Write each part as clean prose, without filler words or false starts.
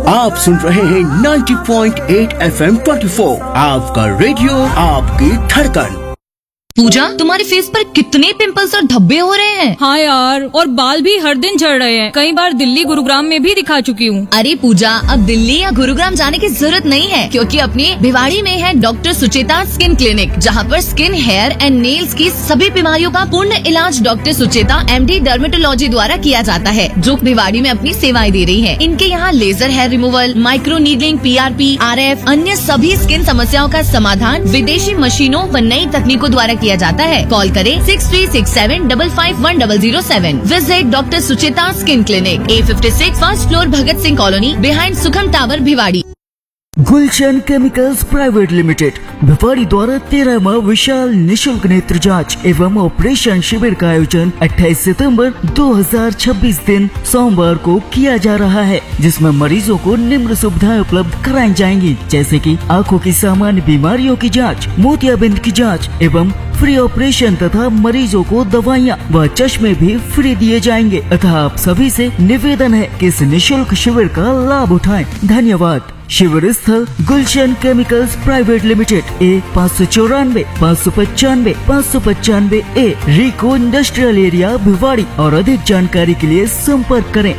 आप सुन रहे हैं 90.8 FM 24, आपका रेडियो आपकी धड़कन। पूजा, तुम्हारे फेस पर कितने पिंपल्स और धब्बे हो रहे हैं। हाँ यार, और बाल भी हर दिन झड़ रहे हैं। कई बार दिल्ली गुरुग्राम में भी दिखा चुकी हूँ। अरे पूजा, अब दिल्ली या गुरुग्राम जाने की जरूरत नहीं है, क्योंकि अपने भिवाड़ी में है डॉक्टर सुचेता स्किन क्लिनिक, जहाँ पर स्किन, हेयर एंड नेल्स की सभी बीमारियों का पूर्ण इलाज डॉक्टर सुचेता MD डर्मेटोलॉजी द्वारा किया जाता है, जो भिवाड़ी में अपनी सेवाएं दे रही है। इनके यहाँ laser hair removal, micro needling, PRP, RF, अन्य सभी स्किन समस्याओं का समाधान विदेशी मशीनों व नई तकनीकों द्वारा किया जाता है। कॉल करें 6367551007। Visit doctor Sucheta skin clinic, A56, first floor, Bhagat Singh colony, behind सुखम टावर, भिवाड़ी। गुलशन केमिकल्स प्राइवेट लिमिटेड भिवाड़ी द्वारा 13 माह विशाल निशुल्क नेत्र जांच एवं ऑपरेशन शिविर का आयोजन 28 सितंबर 2026 दिन सोमवार को किया जा रहा है, जिसमें मरीजों को निम्न सुविधाएं उपलब्ध कराई जाएंगी, जैसे कि आँखों की सामान्य बीमारियों की जांच, मोतियाबिंद की जांच एवं फ्री ऑपरेशन तथा मरीजों को दवाइयाँ व चश्मे भी फ्री दिए जाएंगे। अतः आप सभी से निवेदन है कि इस निशुल्क शिविर का लाभ उठाएं। धन्यवाद। शिविर स्थल गुलशन chemicals private limited, A594 595 595 A, RIICO industrial area, Bhiwadi. और अधिक जानकारी के लिए संपर्क करें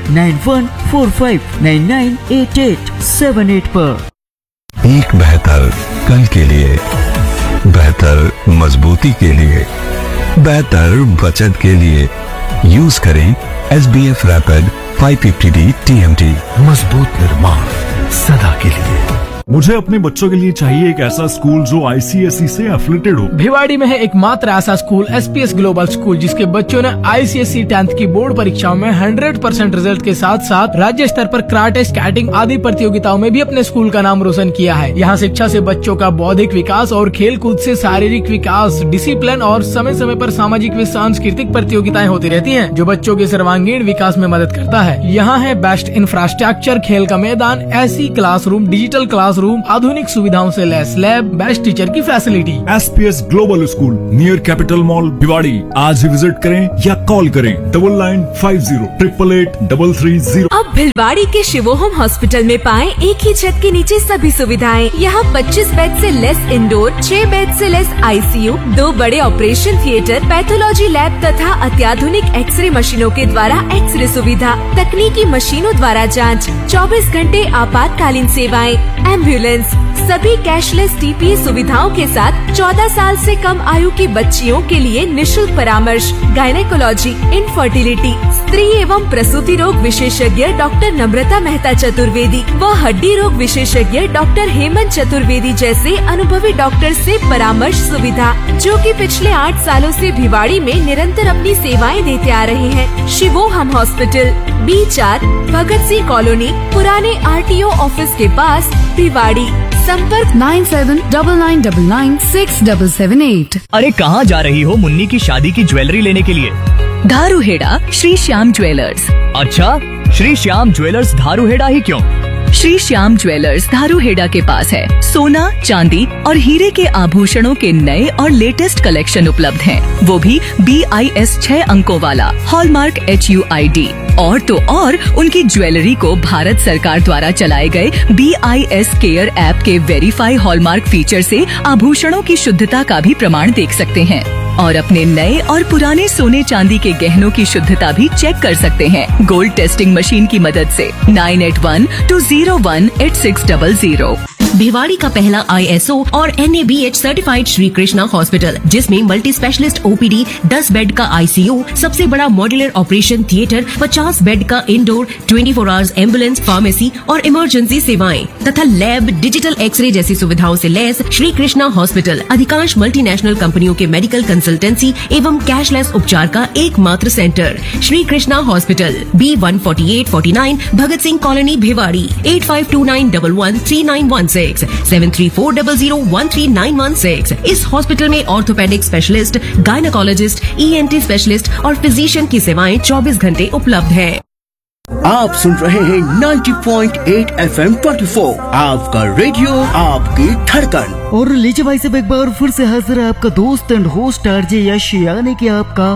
9145998878 पर। एक बेहतर कल के लिए, बेहतर मजबूती के लिए, बेहतर बचत के लिए यूज करें SBF रैपिड 550D TMT। मजबूत निर्माण सदा के लिए। मुझे अपने बच्चों के लिए चाहिए एक ऐसा स्कूल जो ICSE से एफिलिएटेड हो। भिवाड़ी में है एकमात्र ऐसा स्कूल SPS ग्लोबल स्कूल, जिसके बच्चों ने ICSE 10th की बोर्ड परीक्षाओं में 100% रिजल्ट के साथ साथ राज्य स्तर पर कराटे, स्केटिंग आदि प्रतियोगिताओं में भी अपने स्कूल का नाम रोशन किया है। यहाँ शिक्षा से बच्चों का बौद्धिक विकास और खेल कूद से शारीरिक विकास, डिसिप्लिन और समय समय पर सामाजिक व सांस्कृतिक प्रतियोगिताएं होती रहती है, जो बच्चों के सर्वांगीण विकास में मदद करता है। यहाँ है बेस्ट इंफ्रास्ट्रक्चर, खेल का मैदान, ऐसी क्लासरूम, डिजिटल क्लासरूम, आधुनिक सुविधाओं से लैस लैब, बेस्ट टीचर की facility. SPS global school near capital mall, Bhiwadi. आज ही विजिट करें या कॉल करें 9950888330। अब भिवाड़ी के शिवोहम हॉस्पिटल में पाएं एक ही छत के नीचे सभी सुविधाएं। यहाँ 25 बेड से लेस इंडोर, 6 बेड से लेस ICU, 2 बड़े ऑपरेशन थिएटर, पैथोलॉजी लैब तथा अत्याधुनिक एक्सरे मशीनों के द्वारा एक्सरे सुविधा, तकनीकी मशीनों द्वारा जांच, 24 घंटे आपातकालीन सेवाएं, एम्बुलेंस, सभी कैशलेस TPA सुविधाओं के साथ 14 साल से कम आयु की बच्चियों के लिए निशुल्क परामर्श, गायनेकोलॉजी, इनफर्टिलिटी, स्त्री एवं प्रसूति रोग विशेषज्ञ डॉक्टर नम्रता मेहता चतुर्वेदी व हड्डी रोग विशेषज्ञ डॉक्टर हेमंत चतुर्वेदी जैसे अनुभवी डॉक्टर से परामर्श सुविधा, जो कि पिछले 8 सालों से भिवाड़ी में निरंतर अपनी सेवाएं देते आ रहे हैं। शिवोहम hospital, B4, Bhagat Singh colony, पुराने RTO ऑफिस के पास, भिवाड़ी। संपर्क 9799967778। अरे कहाँ जा रही हो मुन्नी की शादी की ज्वेलरी लेने के लिए? धारूहेड़ा श्री श्याम ज्वेलर्स। अच्छा, श्री श्याम ज्वेलर्स धारूहेड़ा ही क्यों? श्री श्याम ज्वेलर्स धारूहेड़ा के पास है सोना, चांदी और हीरे के आभूषणों के नए और लेटेस्ट कलेक्शन उपलब्ध हैं। वो भी BIS 6 अंकों वाला, हॉलमार्क HUID। और तो और उनकी ज्वेलरी को भारत सरकार द्वारा चलाए गए BIS केयर ऐप के वेरीफाई हॉलमार्क फीचर से आभूषणों की शुद्धता का भी प्रमाण देख सकते हैं, और अपने नए और पुराने सोने चांदी के गहनों की शुद्धता भी चेक कर सकते हैं गोल्ड टेस्टिंग मशीन की मदद से। 9812018600। भिवाड़ी का पहला ISO और NABH certified Shri Krishna hospital, जिसमें मल्टी स्पेशलिस्ट OPD, 10 बेड का ICU, सबसे बड़ा मॉड्यूलर ऑपरेशन थिएटर, 50 बेड का इंडोर, 24 आवर्स एम्बुलेंस, फार्मेसी और इमरजेंसी सेवाएं तथा लैब, डिजिटल एक्सरे जैसी सुविधाओं से लैस श्री कृष्णा हॉस्पिटल अधिकांश मल्टीनेशनल कंपनियों के मेडिकल कंसल्टेंसी एवं कैशलेस उपचार का एकमात्र centre. Shri Krishna hospital, B14849, Bhagat Singh colony, Bhiwadi. 8529113916 7340013916। इस हॉस्पिटल में orthopaedic specialist, gynaecologist, ENT specialist और फिजिशियन की सेवाएं 24 घंटे उपलब्ध हैं। आप सुन रहे हैं 90.8 FM 24, आपका रेडियो आपकी धड़कन। और लीजिए भाई साहब, एक बार फिर से हाजिर है आपका दोस्त एंड होस्ट आरजे यश, यानी कि आपका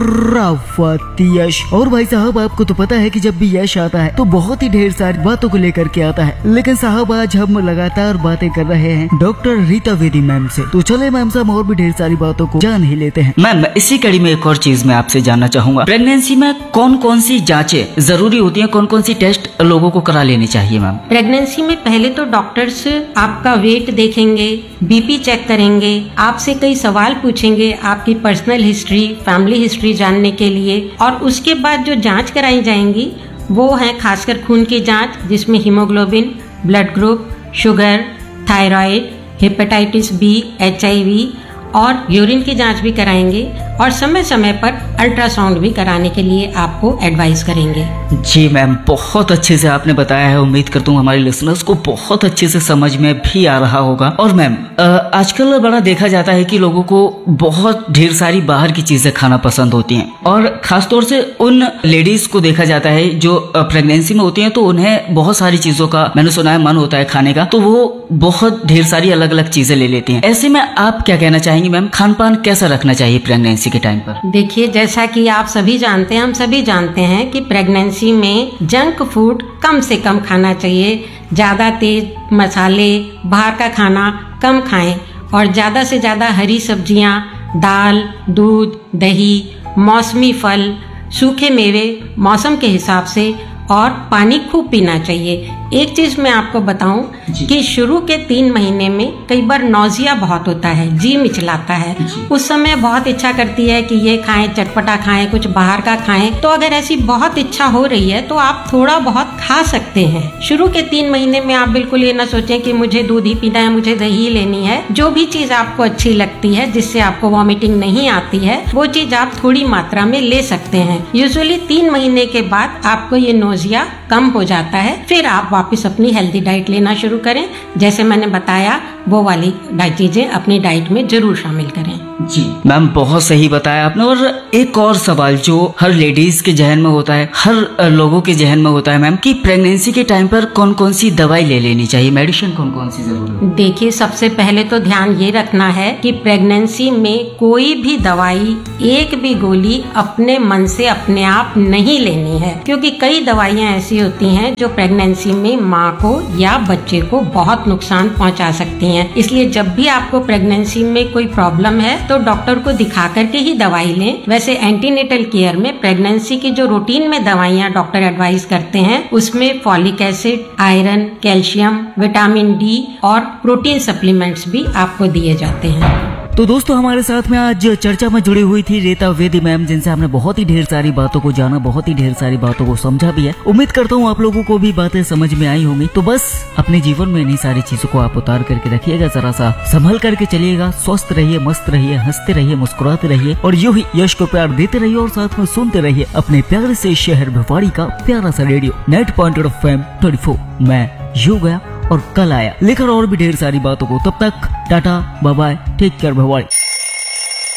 खुराफाती यश। और भाई साहब, आपको तो पता है कि जब भी यश आता है तो बहुत ही ढेर सारी बातों को लेकर के आता है, लेकिन साहब आज हम लगातार बातें कर रहे हैं डॉक्टर रीता वेदी मैम से। तो चले मैम साहब, और भी ढेर सारी बातों को जान ही लेते हैं। मैम, इसी कड़ी में एक और चीज मैं आपसे जानना चाहूंगा, प्रेगनेंसी में कौन कौन सी जांचें जरूरी होती हैं, कौन कौन सी टेस्ट लोगों को करा लेनी चाहिए मैम? प्रेगनेंसी में पहले तो डॉक्टर्स आपका वेट देखेंगे, बीपी चेक करेंगे, आपसे कई सवाल पूछेंगे आपकी पर्सनल हिस्ट्री, फैमिली हिस्ट्री जानने के लिए। और उसके बाद जो जांच कराई जाएंगी वो है खासकर खून की जांच, जिसमें haemoglobin, blood group, sugar, thyroid, hepatitis B, HIV और यूरिन की जांच भी कराएंगे। और समय समय पर अल्ट्रासाउंड भी कराने के लिए आपको एडवाइस करेंगे। जी मैम, बहुत अच्छे से आपने बताया है। उम्मीद करता हूँ हमारे लिसनर्स को बहुत अच्छे से समझ में भी आ रहा होगा। और मैम, आजकल बड़ा देखा जाता है कि लोगों को बहुत ढेर सारी बाहर की चीजें खाना पसंद होती हैं, और खासतौर से उन लेडीज को देखा जाता है जो प्रेगनेंसी में होती हैं, तो उन्हें बहुत सारी चीजों का मैंने सुना है मन होता है खाने का, तो वो बहुत ढेर सारी अलग अलग चीजें ले लेती हैं। ऐसे में आप क्या कहना चाहेंगे मैम, खान पान कैसा रखना चाहिए प्रेगनेंसी के टाइम पर? देखिए, जैसा कि आप सभी जानते हैं, हम सभी जानते हैं कि प्रेगनेंसी में जंक फूड कम से कम खाना चाहिए। ज्यादा तेज मसाले, बाहर का खाना कम खाएं और ज्यादा से ज्यादा हरी सब्जियां, दाल, दूध, दही, मौसमी फल, सूखे मेवे मौसम के हिसाब से और पानी खूब पीना चाहिए। एक चीज मैं आपको बताऊं कि शुरू के 3 महीने में कई बार नौजिया बहुत होता है, जी मिचलाता है। उस समय बहुत इच्छा करती है कि ये खाएं, चटपटा खाएं, कुछ बाहर का खाएं। तो अगर ऐसी बहुत इच्छा हो रही है तो आप थोड़ा बहुत खा सकते हैं। शुरू के 3 महीने में आप बिल्कुल ये ना सोचें कि मुझे दूध ही पीना है, मुझे दही लेनी है। जो भी चीज आपको अच्छी लगती है, जिससे आपको वॉमिटिंग नहीं आती है, वो चीज आप थोड़ी मात्रा में ले सकते हैं। यूजुअली 3 महीने के बाद आपको ये नौजिया कम हो जाता है। फिर आप वापस अपनी हेल्दी डाइट लेना शुरू करें। जैसे मैंने बताया, वो वाली चीजें अपनी डाइट में जरूर शामिल करें। जी मैम, बहुत सही बताया आपने। और एक और सवाल जो हर लेडीज के जहन में होता है, हर लोगों के जहन में होता है मैम, कि प्रेगनेंसी के टाइम पर कौन कौन सी दवाई ले लेनी चाहिए, मेडिसिन कौन कौन सी जरूरी? देखिए, सबसे पहले तो ध्यान ये रखना है कि प्रेगनेंसी में कोई भी दवाई, एक भी गोली अपने मन से अपने आप नहीं लेनी है, क्योंकि कई दवाइयाँ ऐसी होती हैं जो प्रेगनेंसी में माँ को या बच्चे को बहुत नुकसान पहुँचा सकती हैं। इसलिए जब भी आपको प्रेगनेंसी में कोई प्रॉब्लम है तो डॉक्टर को दिखा करके ही दवाई लें। वैसे एंटीनेटल केयर में प्रेगनेंसी की जो रूटीन में दवाइयाँ डॉक्टर एडवाइस करते हैं, उसमें folic acid, iron, calcium, vitamin D और प्रोटीन सप्लीमेंट्स भी आपको दिए जाते हैं। तो दोस्तों, हमारे साथ में आज चर्चा में जुड़ी हुई थी रीता वेदी मैम, जिनसे हमने बहुत ही ढेर सारी बातों को जाना, बहुत ही ढेर सारी बातों को समझा भी है। उम्मीद करता हूँ आप लोगों को भी बातें समझ में आई होंगी। तो बस अपने जीवन में इन्हीं सारी चीजों को आप उतार करके रखिएगा, जरा सा संभल करके चलिएगा। स्वस्थ रहिए, मस्त रहिए, हंसते रहिए, मुस्कुराते रहिए और यूं ही यश को प्यार देते रहिए और साथ में सुनते रहिए अपने प्यारे से शहर भिवाड़ी का प्यारा सा रेडियो 90.8 FM 24। मैं यूं गया और कल आया लेकर और भी ढेर सारी बातों को। तब तक Tata, bye bye, take care Bhiwadi.